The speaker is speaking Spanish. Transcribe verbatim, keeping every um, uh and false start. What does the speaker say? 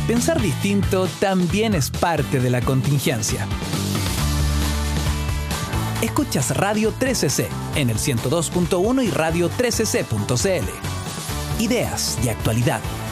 Pensar distinto también es parte de la contingencia. Escuchas Radio trece ce en el ciento dos punto uno y radio trece ce punto ce ele. Ideas y actualidad